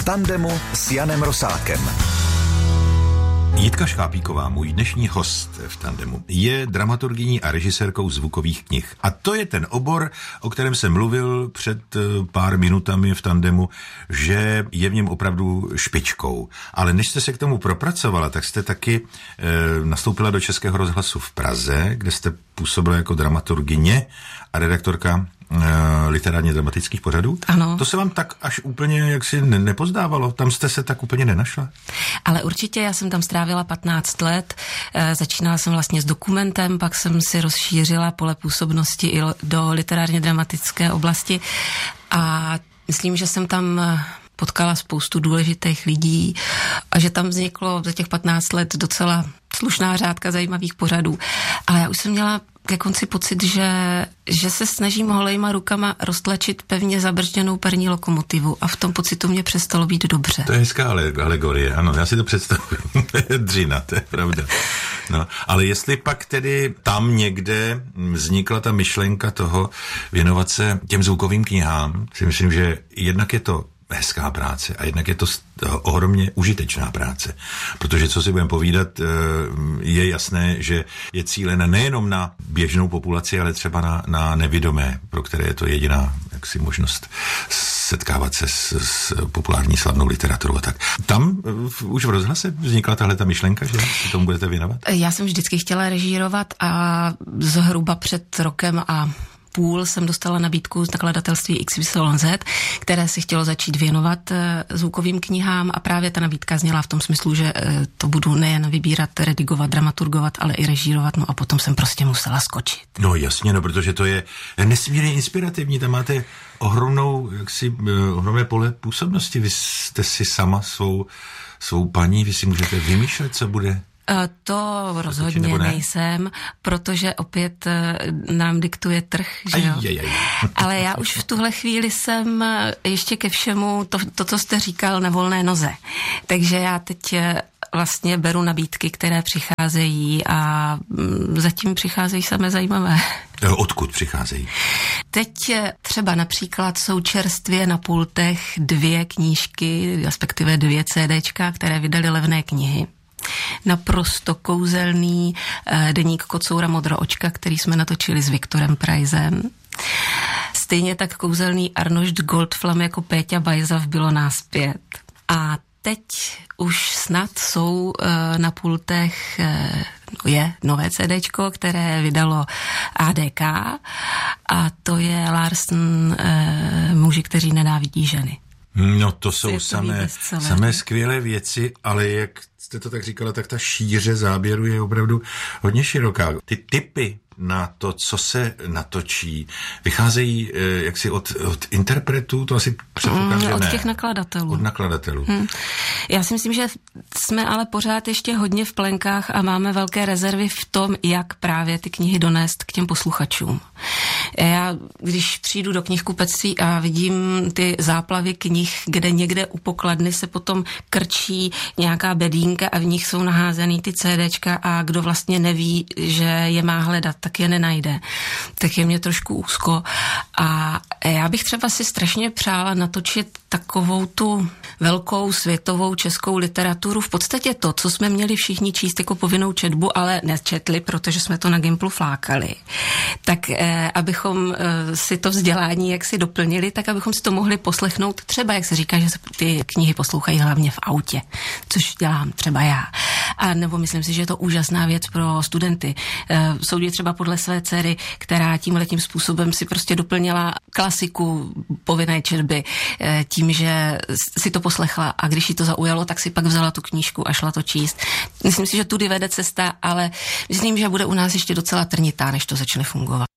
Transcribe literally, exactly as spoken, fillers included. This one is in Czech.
tandemu s Janem Rosákem. Jitka Škápíková, můj dnešní host v tandemu, je dramaturgyní a režisérkou zvukových knih. A to je ten obor, o kterém jsem mluvil před pár minutami v tandemu, že je v něm opravdu špičkou. Ale než jste se k tomu propracovala, tak jste taky e, nastoupila do Českého rozhlasu v Praze, kde jste působila jako dramaturgyně a redaktorka literárně dramatických pořadů. Ano. To se vám tak až úplně jaksi nepozdávalo? Tam jste se tak úplně nenašla? Ale určitě, já jsem tam strávila patnáct let. Začínala jsem vlastně s dokumentem, pak jsem si rozšířila pole působnosti i do literárně dramatické oblasti a myslím, že jsem tam potkala spoustu důležitých lidí a že tam vzniklo za těch patnáct let docela slušná řádka zajímavých pořadů. Ale já už jsem měla ke konci pocit, že, že se snažím holejma rukama roztlačit pevně zabržděnou perní lokomotivu a v tom pocitu mě přestalo být dobře. To je hezká alegorie, ano, já si to představuji. Dřina, to je pravda. No, ale jestli pak tedy tam někde vznikla ta myšlenka toho věnovat se těm zvukovým knihám, si myslím, že jednak je to hezká práce a jednak je to ohromně užitečná práce. Protože, co si budeme povídat, je jasné, že je cílena nejenom na běžnou populaci, ale třeba na, na nevidomé, pro které je to jediná jaksi možnost setkávat se s, s populární slavnou literaturou a tak. Tam už v rozhlase vznikla tahle ta myšlenka, že se tomu budete věnovat? Já jsem vždycky chtěla režírovat a zhruba před rokem a půl jsem dostala nabídku z nakladatelství X Y Z, které si chtělo začít věnovat zvukovým knihám a právě ta nabídka zněla v tom smyslu, že to budu nejen vybírat, redigovat, dramaturgovat, ale i režírovat, no a potom jsem prostě musela skočit. No jasně, no protože to je nesmírně inspirativní, tam máte ohromnou, jaksi, ohromné pole působnosti, vy jste si sama svou, svou paní, vy si můžete vymýšlet, co bude. To rozhodně ne? nejsem, protože opět nám diktuje trh, že jo? Aj, aj, aj. Ale já už v tuhle chvíli jsem ještě ke všemu to, to, co jste říkal, na volné noze. Takže já teď vlastně beru nabídky, které přicházejí a zatím přicházejí samé zajímavé. Odkud přicházejí? Teď třeba například jsou čerstvě na pultech dvě knížky, respektive dvě CDčka, které vydaly Levné knihy. Naprosto kouzelný eh, deník Kocoura Modroočka, který jsme natočili s Viktorem Prajzem. Stejně tak kouzelný Arnošt Goldflam jako Péťa Bajza v Bylo nás pět. A teď už snad jsou eh, na pultech eh, je nové CDčko, které vydalo A D K a to je Larsen eh, Muži, kteří nenávidí ženy. No to jsou samé, samé skvělé věci, ale jak jste to tak říkala, tak ta šíře záběru je opravdu hodně široká. Ty tipy na to, co se natočí, vycházejí eh, jaksi od, od interpretů, to asi předpokládám, že ne. Od těch nakladatelů. Od nakladatelů. Hmm. Já si myslím, že jsme ale pořád ještě hodně v plenkách a máme velké rezervy v tom, jak právě ty knihy donést k těm posluchačům. Já, když přijdu do knihkupectví a vidím ty záplavy knih, kde někde u pokladny se potom krčí nějaká bedínka a v nich jsou naházený ty CDčka a kdo vlastně neví, že je má hledat, tak je nenajde. Tak je mě trošku úzko. A já bych třeba si strašně přála natočit takovou tu velkou světovou českou literaturu. V podstatě to, co jsme měli všichni číst jako povinnou četbu, ale nečetli, protože jsme to na Gimplu flákali. Tak eh, abychom eh, si to vzdělání jaksi doplnili, tak abychom si to mohli poslechnout třeba, jak se říká, že se ty knihy poslouchají hlavně v autě, což dělám třeba já. A nebo myslím si, že je to úžasná věc pro studenty. Eh, soudí třeba podle své dcery, která tímhletím způsobem si prostě doplnila klasiku povinné četby eh, tím, že si to poslechla a když jí to zaujalo, tak si pak vzala tu knížku a šla to číst. Myslím si, že tudy vede cesta, ale myslím, že bude u nás ještě docela trnitá, než to začne fungovat.